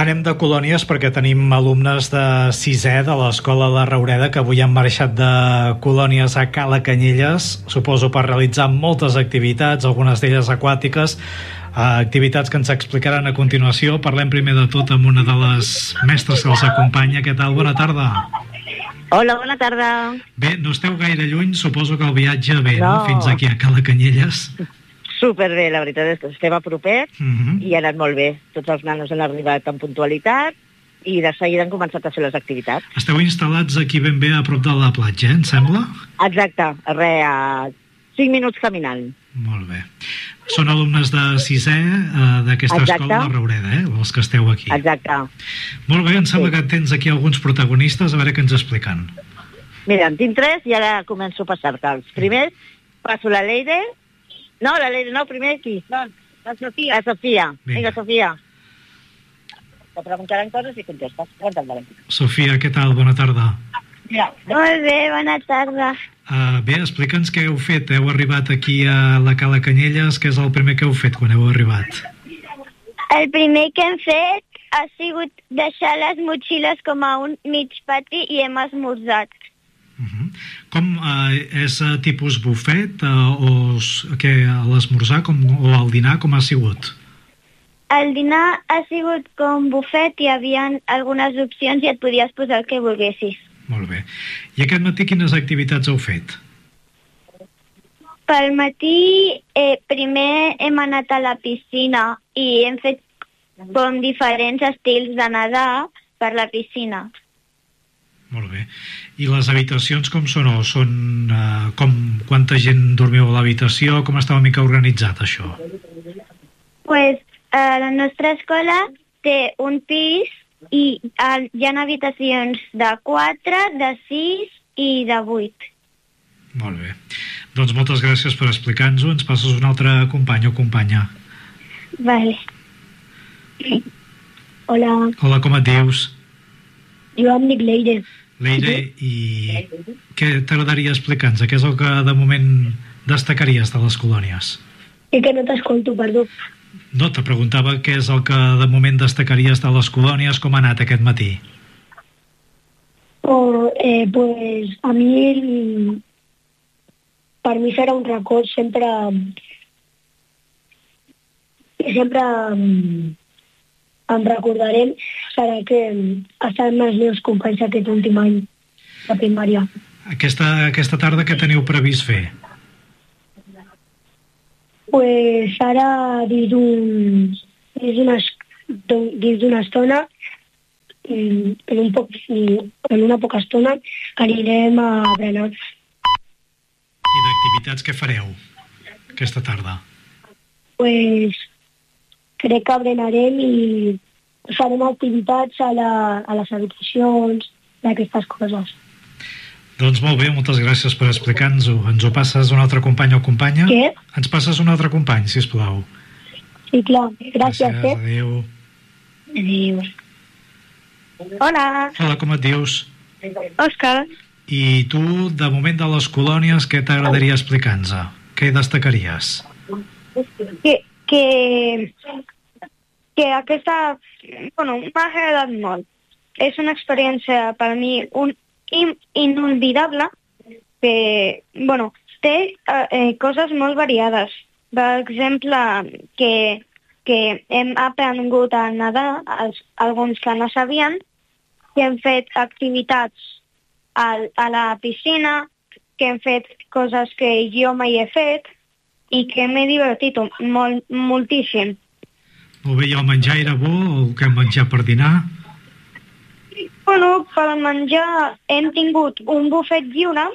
Anem de colònies perquè tenim alumnes de 6è de l'Escola La Raureda que avui han marxat de colònies a Cala Canyelles, suposo per realitzar moltes activitats, algunes d'elles aquàtiques, activitats que ens explicaran a continuació. Parlem primer de tot amb una de les mestres que els acompanya. Què tal? Bona tarda. Hola, bona tarda. Bé, no esteu gaire lluny, suposo que el viatge ve, no? No. Fins aquí a Cala Canyelles. Superbé, la veritat és que estem a propet i ha anat molt bé. Tots els nanos han arribat amb puntualitat i de seguida han començat a fer les activitats. Esteu instal·lats aquí ben bé a prop de la platja, em sembla? Exacte, a 5 minuts caminant. Molt bé. Són alumnes de 6è d'aquesta escola La Raureda, els que esteu aquí. Exacte. Molt bé, em sembla que tens aquí alguns protagonistes, a veure què ens expliquen. Mira, en tinc 3 i ara començo a passar-te'ls. Primer passo la Leire. No, la Leire no, primer qui? No, la Sofia. La Sofia. Vinga, Sofia. Te preguntaran coses i contestes. Sofia, què tal? Bona tarda. Ja. Molt bé, bona tarda. Bé, explica'ns què heu fet. Heu arribat aquí a la Cala Canyelles. Què és el primer que heu fet quan heu arribat? El primer que hem fet ha sigut deixar les motxilles com a un mig pati i hem esmorzat. Com és tipus bufet o què, a l'esmorzar o al dinar com ha sigut? El dinar ha sigut com bufet, hi havia algunes opcions i et podies posar el que volguessis. Molt bé. I aquest matí quines activitats heu fet? Pel matí primer hem anat a la piscina i hem fet com diferents estils de nedar per la piscina. Molt bé. I les habitacions com són? O són quanta gent dormiu a l'habitació? Com està una mica organitzat això? Pues la nostra escola té un pis i hi ha habitacions de 4, de 6 i de 8. Molt bé. Doncs moltes gràcies per explicar-nos-ho. Ens passes un altre company o companya. Vale. Hola. Hola, com et dius? Jo em dic Leire. Leire, i què t'agradaria explicar-nos? Què és el que de moment destacaries de les colònies? És que no t'escolto, perdó. No, te preguntava què és el que de moment destacaries de les colònies, com ha anat aquest matí? Pues a mi, per mi serà un record, sempre em recordarem, serà que ha estat amb els meus companys aquest últim any de primària. Aquesta tarda què teniu previst fer? Pues ara dins d'una estona, en una poca estona, anirem a berenar. I d'activitats què fareu aquesta tarda? Pues crec que berenarem i farem activitats a les habitacions, d'aquestes coses. Doncs molt bé, moltes gràcies per explicar-nos-ho. Ens ho passes un altre company o companya? Què? Ens passes un altre company, sisplau. Sí, clar. Gràcies. Adéu. Adéu. Hola. Hola, com et dius? Òscar. I tu, de moment de les colònies, què t'agradaria explicar-nos? Què destacaries? Que aquesta... Bueno, m'ha agradat molt. És una experiència per mi inolvidable que, bueno, té coses molt variades. Per exemple, que hem aprengut a nedar, alguns que no sabien, que hem fet activitats a la piscina, que hem fet coses que jo mai he fet i que m'he divertit moltíssim. Molt bé, i el menjar era bo? O què hem menjat per dinar? Bueno, per menjar hem tingut un bufet lliure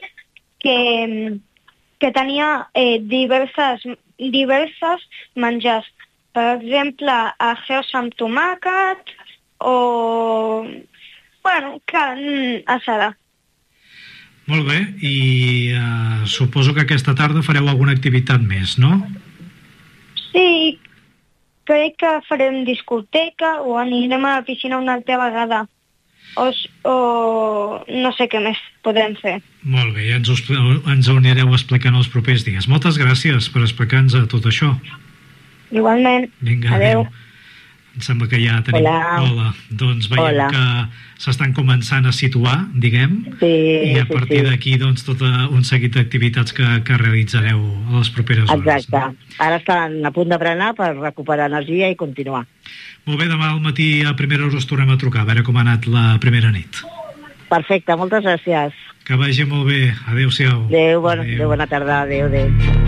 que tenia diverses menjars. Per exemple, arròs amb tomàquet o... Bueno, carn assada. Molt bé, i suposo que aquesta tarda fareu alguna activitat més, no? Sí, crec que farem discoteca o anirem a la piscina una altra vegada. O no sé què més podem fer. Molt bé, ens ho anireu explicant els propers dies. Moltes gràcies per explicar-nos tot això. Igualment. Vinga, adéu. Em sembla que ja tenim... Hola. Doncs veiem que s'estan començant a situar, diguem, i a partir d'aquí doncs tot un seguit d'activitats que realitzareu a les properes hores. Exacte. Ara estan a punt de berenar per recuperar energia i continuar. Molt bé, demà al matí a primera hora us tornem a trucar, a veure com ha anat la primera nit. Perfecte, moltes gràcies. Que vagi molt bé. Adéu-siau. Adéu, bona tarda. Adéu.